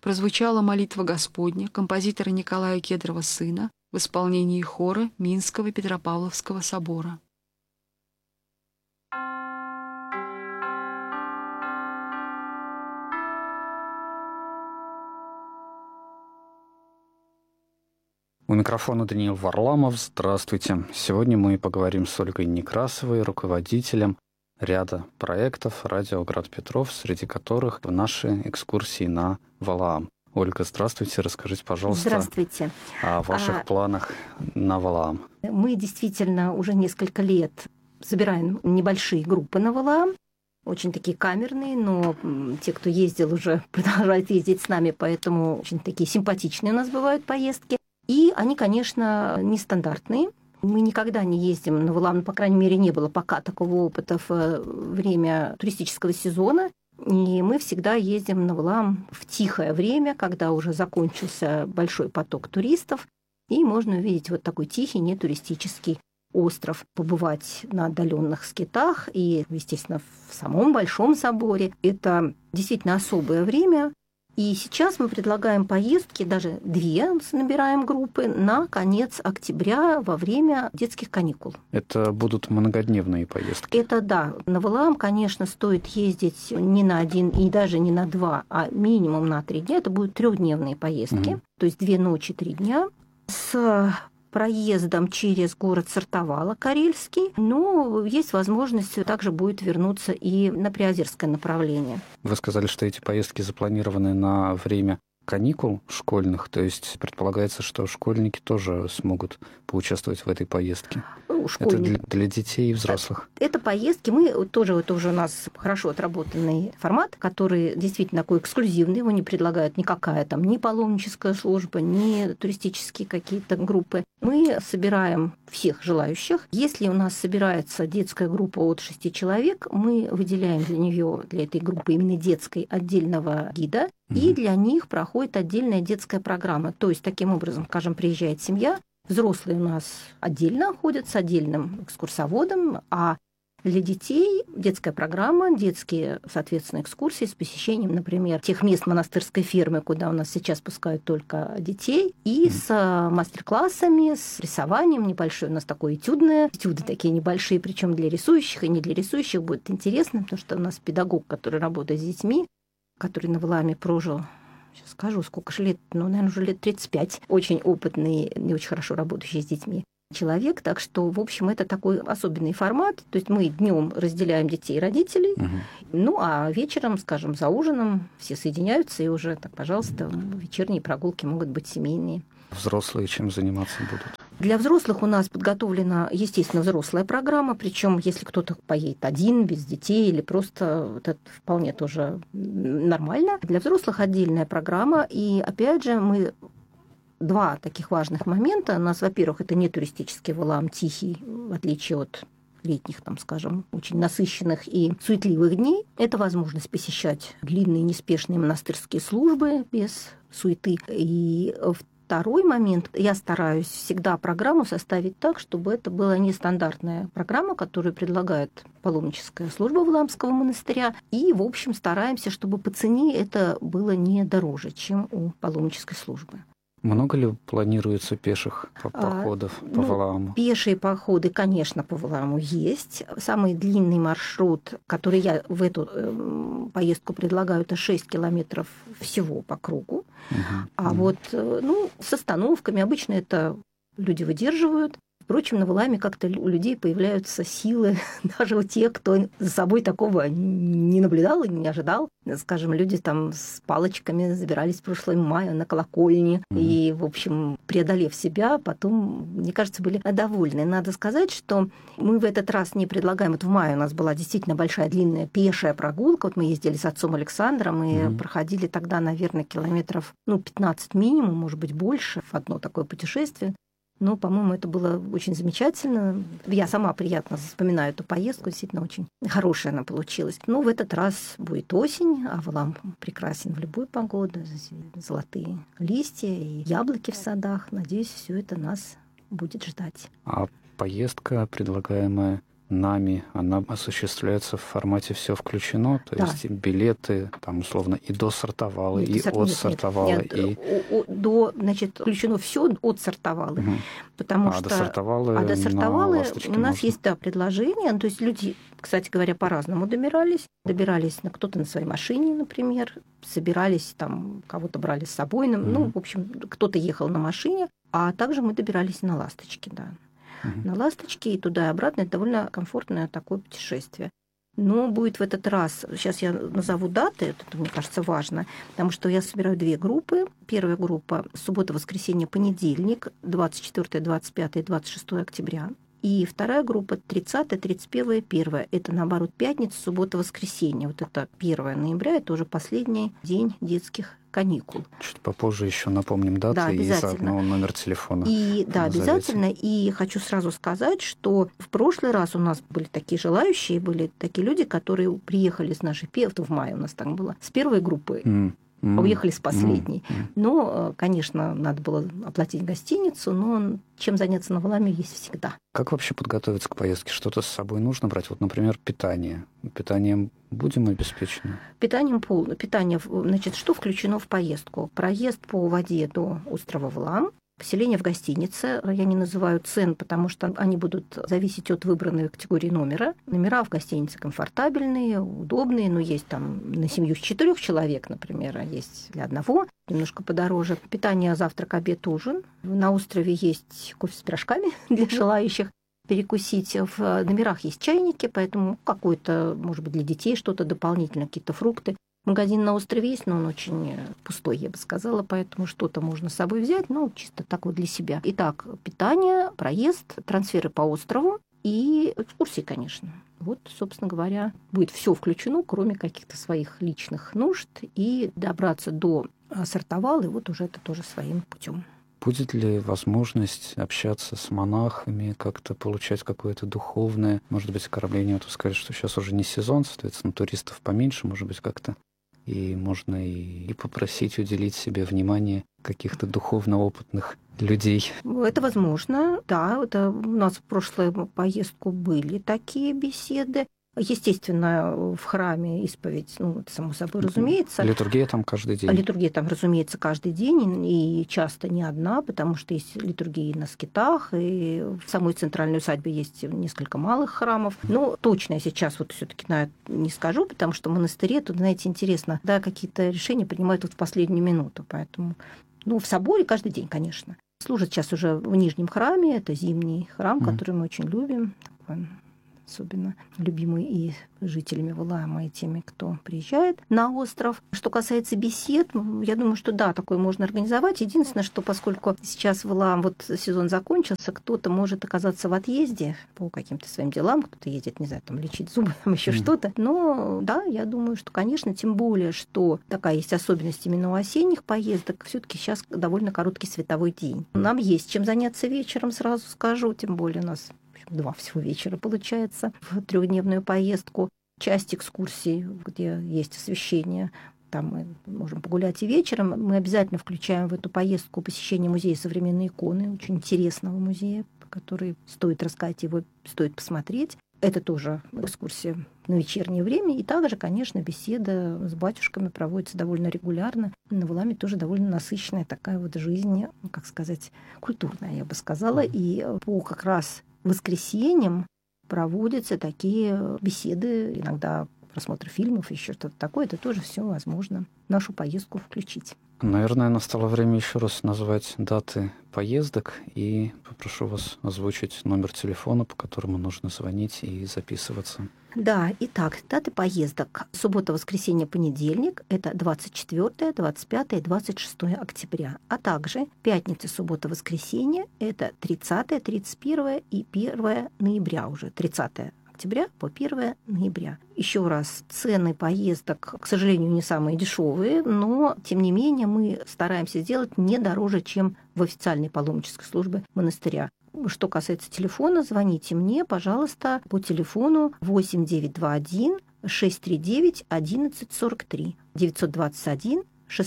прозвучала молитва Господня композитора Николая Кедрова сына в исполнении хора Минского Петропавловского собора. У микрофона Даниил Варламов. Здравствуйте. Сегодня мы поговорим с Ольгой Некрасовой, руководителем ряда проектов «Радио Град Петров», среди которых наши экскурсии на Валаам. Ольга, здравствуйте. Расскажите, пожалуйста, здравствуйте. О ваших планах на Валаам. Мы действительно уже несколько лет собираем небольшие группы на Валаам, очень такие камерные, но те, кто ездил, уже продолжают ездить с нами, поэтому очень такие симпатичные у нас бывают поездки. И они, конечно, нестандартные. Мы никогда не ездим на Валаам, по крайней мере, не было пока такого опыта в время туристического сезона. И мы всегда ездим на Валаам в тихое время, когда уже закончился большой поток туристов, и можно увидеть вот такой тихий, нетуристический остров, побывать на отдаленных скитах и, естественно, в самом Большом соборе. Это действительно особое время. И сейчас мы предлагаем поездки, даже 2 набираем группы, на конец октября во время детских каникул. Это будут многодневные поездки? Это да. На Валаам, конечно, стоит ездить не на 1 и даже не на 2, а минимум на 3 дня. Это будут 3-дневные поездки, то есть 2 ночи, 3 дня. С проездом через город Сартовала, Карельский, но есть возможность также будет вернуться и на Приозерское направление. Вы сказали, что эти поездки запланированы на время каникул школьных, то есть предполагается, что школьники тоже смогут поучаствовать в этой поездке. Это для детей и взрослых. Это поездки, это уже у нас хорошо отработанный формат, который действительно такой эксклюзивный, его не предлагает никакая там ни паломническая служба, ни туристические какие-то группы. Мы собираем всех желающих. Если у нас собирается детская группа от 6 человек, мы выделяем для этой группы именно детской отдельного гида, и для них проходит отдельная детская программа. То есть, таким образом, скажем, приезжает семья, взрослые у нас отдельно ходят с отдельным экскурсоводом, а для детей детская программа, детские, соответственно, экскурсии с посещением, например, тех мест монастырской фермы, куда у нас сейчас пускают только детей, и с мастер-классами, с рисованием небольшое. У нас такое этюды такие небольшие, причем для рисующих и не для рисующих будет интересно, потому что у нас педагог, который работает с детьми, который на Валааме прожил, сейчас скажу, сколько же лет, наверное, уже лет 35, очень опытный и очень хорошо работающий с детьми человек, так что, в общем, это такой особенный формат, то есть мы днем разделяем детей и родителей, а вечером, скажем, за ужином все соединяются, и уже, так, пожалуйста, вечерние прогулки могут быть семейные. Взрослые чем заниматься будут? Для взрослых у нас подготовлена, естественно, взрослая программа, причем если кто-то поедет один, без детей, или просто это вполне тоже нормально. Для взрослых отдельная программа, и опять же мы 2 таких важных момента. У нас, во-первых, это не туристический Валаам, тихий, в отличие от летних, там, скажем, очень насыщенных и суетливых дней. Это возможность посещать длинные, неспешные монастырские службы без суеты. И второй момент, я стараюсь всегда программу составить так, чтобы это была нестандартная программа, которую предлагает паломническая служба Валаамского монастыря. И, в общем, стараемся, чтобы по цене это было не дороже, чем у паломнической службы. Много ли планируется пеших походов по Валааму? Пешие походы, конечно, по Валааму есть. Самый длинный маршрут, который я в эту поездку предлагаю, это 6 километров всего по кругу. С остановками обычно это люди выдерживают. Впрочем, на Валааме как-то у людей появляются силы, даже у тех, кто за собой такого не наблюдал и не ожидал. Скажем, люди там с палочками забирались в прошлом мае на колокольни и, в общем, преодолев себя, потом, мне кажется, были довольны. Надо сказать, что мы в этот раз не предлагаем. В мае у нас была действительно большая длинная пешая прогулка. Мы ездили с отцом Александром и проходили тогда, наверное, километров 15 минимум, может быть, больше, в одно такое путешествие. Но, по-моему, это было очень замечательно. Я сама приятно вспоминаю эту поездку, действительно очень хорошая она получилась. В этот раз будет осень, а Валаам прекрасен в любую погоду. Золотые листья и яблоки в садах. Надеюсь, все это нас будет ждать. А поездка, предлагаемая нами, она осуществляется в формате «все включено», то есть билеты, там, условно, и досортовалы, и отсортовалы. Значит, включено все отсортовалы. Потому что досортовалы у нас есть предложение, то есть люди, кстати говоря, по-разному добирались. Добирались кто-то на своей машине, например, собирались, там, кого-то брали с собой, в общем, кто-то ехал на машине, а также мы добирались на «Ласточке», да. На «Ласточке» и туда и обратно. Это довольно комфортное такое путешествие. Но будет в этот раз, сейчас я назову даты, это, мне кажется, важно, потому что я собираю 2 группы. Первая группа – суббота, воскресенье, понедельник, 24, 25 и 26 октября. И вторая группа 30, 31, 1. Это, наоборот, пятница, суббота, воскресенье. Вот это 1 ноября, это уже последний день детских каникул. Чуть попозже еще напомним даты и заодно номер телефона. Да, обязательно. И хочу сразу сказать, что в прошлый раз у нас были такие желающие, были такие люди, которые приехали с нашей в мае у нас так было, с первой группы. А уехали с последней. Но, конечно, надо было оплатить гостиницу, но чем заняться на Валааме есть всегда. Как вообще подготовиться к поездке? Что-то с собой нужно брать? Вот, например, питание. Питанием будем обеспечены? Питанием полно. Питание, значит, что включено в поездку? Проезд по воде до острова Валаам, поселение в гостинице. Я не называю цен, потому что они будут зависеть от выбранной категории номера. Номера в гостинице комфортабельные, удобные, но есть там на семью с 4 человек, например, а есть для одного, немножко подороже. Питание, завтрак, обед, ужин. На острове есть кофе с пирожками для желающих перекусить. В номерах есть чайники, поэтому какой-то, может быть, для детей что-то дополнительно, какие-то фрукты. Магазин на острове есть, но он очень пустой, я бы сказала, поэтому что-то можно с собой взять, чисто так вот для себя. Итак, питание, проезд, трансферы по острову и экскурсии, конечно. Вот, собственно говоря, будет все включено, кроме каких-то своих личных нужд, и добраться до Сортовалы, вот уже это тоже своим путем. Будет ли возможность общаться с монахами, как-то получать какое-то духовное, может быть, окормление? Вот вы сказали, что сейчас уже не сезон, соответственно, туристов поменьше, может быть, как-то и можно и попросить уделить себе внимание каких-то духовно опытных людей. Это возможно, да. Это у нас в прошлую поездку были такие беседы. Естественно, в храме исповедь, это само собой разумеется. Литургия там каждый день. Литургия там, разумеется, каждый день, и часто не одна, потому что есть литургии на скитах, и в самой центральной усадьбе есть несколько малых храмов. Но точно я сейчас вот все-таки не скажу, потому что в монастыре, тут, знаете, интересно, да, какие-то решения принимают в последнюю минуту, поэтому, в соборе каждый день, конечно. Служат сейчас уже в Нижнем храме, это зимний храм, который мы очень любим, особенно любимый и жителями Валаама, и теми, кто приезжает на остров. Что касается бесед, я думаю, что да, такое можно организовать. Единственное, что поскольку сейчас Валаам, сезон закончился, кто-то может оказаться в отъезде по каким-то своим делам, кто-то едет, не знаю, там лечить зубы, там еще что-то. Но да, я думаю, что, конечно, тем более, что такая есть особенность именно у осенних поездок, все-таки сейчас довольно короткий световой день. Нам есть чем заняться вечером, сразу скажу, тем более у нас 2 всего вечера получается в 3-дневную поездку. Часть экскурсий, где есть освещение, там мы можем погулять и вечером. Мы обязательно включаем в эту поездку посещение музея современной иконы, очень интересного музея, который стоит рассказать, его стоит посмотреть. Это тоже экскурсия на вечернее время. И также, конечно, беседа с батюшками проводится довольно регулярно. На Валааме тоже довольно насыщенная такая вот жизнь, как сказать, культурная, я бы сказала. И по как раз воскресеньям проводятся такие беседы, иногда просмотр фильмов, еще что-то такое. Это тоже все возможно в нашу поездку включить. Наверное, настало время еще раз назвать даты поездок и попрошу вас озвучить номер телефона, по которому нужно звонить и записываться. Да, итак, даты поездок. Суббота, воскресенье, понедельник – это 24, 25 и 26 октября. А также пятница, суббота, воскресенье – это 30, 31 и 1 ноября уже, 30 октября по 1 ноября. Еще раз, цены поездок, к сожалению, не самые дешевые, но, тем не менее, мы стараемся сделать не дороже, чем в официальной паломнической службе монастыря. Что касается телефона, звоните мне, пожалуйста, по телефону 8921 639 1143 921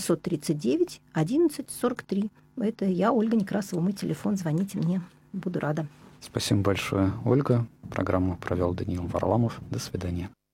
639 1143. Это я, Ольга Некрасова, мой телефон, звоните мне, буду рада. Спасибо большое, Ольга. Программу провел Даниил Варламов. До свидания.